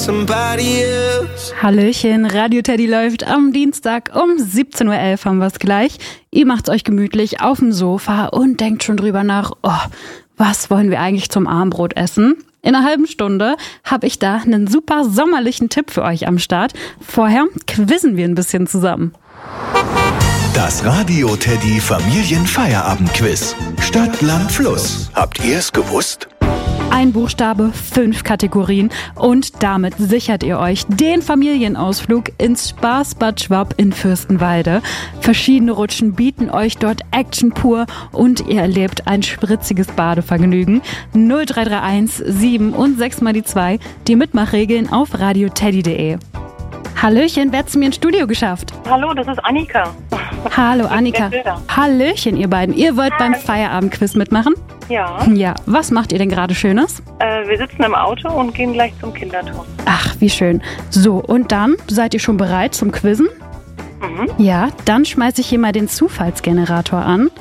Hallöchen, Radio Teddy läuft am Dienstag um 17.11 Uhr haben wir es gleich. Ihr macht's euch gemütlich auf dem Sofa und denkt schon drüber nach, was wollen wir eigentlich zum Abendbrot essen? In einer halben Stunde habe ich da einen super sommerlichen Tipp für euch am Start. Vorher quizzen wir ein bisschen zusammen. Das Radio Teddy Familienfeierabendquiz. Stadt, Land, Fluss. Habt ihr es gewusst? Ein Buchstabe, 5 Kategorien und damit sichert ihr euch den Familienausflug ins Spaßbad Schwab in Fürstenwalde. Verschiedene Rutschen bieten euch dort Action pur und ihr erlebt ein spritziges Badevergnügen. 0331 7 und 6 mal die 2, die Mitmachregeln auf radioteddy.de. Hallöchen, wer hat's mir ins Studio geschafft? Hallo, das ist Annika. Hallo Annika. Hallöchen ihr beiden. Ihr wollt beim Feierabendquiz mitmachen? Ja. Ja, was macht ihr denn gerade Schönes? Wir sitzen im Auto und gehen gleich zum Kinderturm. Ach, wie schön. So, und dann seid ihr schon bereit zum Quizzen? Mhm. Ja, dann schmeiße ich hier mal den Zufallsgenerator an.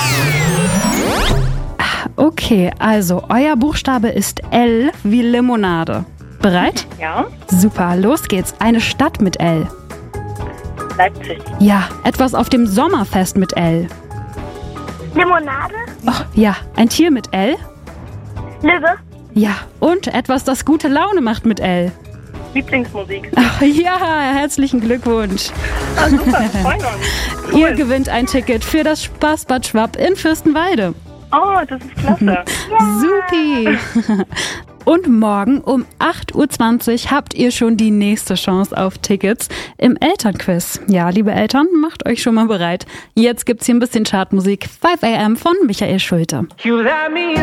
Okay, also euer Buchstabe ist L wie Limonade. Bereit? Ja. Super, los geht's. Eine Stadt mit L. Leipzig. Ja, etwas auf dem Sommerfest mit L. Limonade? Oh, ja, ein Tier mit L. Löwe? Ja, und etwas, das gute Laune macht mit L. Lieblingsmusik. Ach ja, herzlichen Glückwunsch. Ah, super, wir freuen uns. Cool. Ihr gewinnt ein Ticket für das Spaßbad Schwab in Fürstenwalde. Oh, das ist klasse. Supi. Und morgen um 8.20 Uhr habt ihr schon die nächste Chance auf Tickets im Elternquiz. Ja, liebe Eltern, macht euch schon mal bereit. Jetzt gibt's hier ein bisschen Chartmusik. 5 AM von Michael Schulte.